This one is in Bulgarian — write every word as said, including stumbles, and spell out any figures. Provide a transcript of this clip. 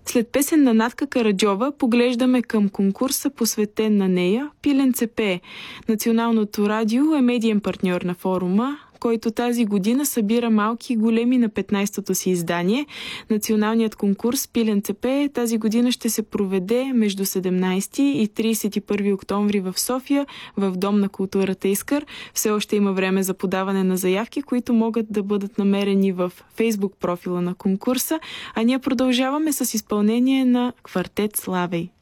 След песен на Натка Караджова поглеждаме към конкурса, посветен на нея "Пиленце пее". Националното радио е медиен партньор на форума, който тази година събира малки и големи на петнайсетото си издание. Националният конкурс "Пиленце пее" тази година ще се проведе между седемнайсети и трийсет и първи октомври в София, в Дом на културата Искър. Все още има време за подаване на заявки, които могат да бъдат намерени в Фейсбук профила на конкурса, а ние продължаваме с изпълнение на квартет Славей.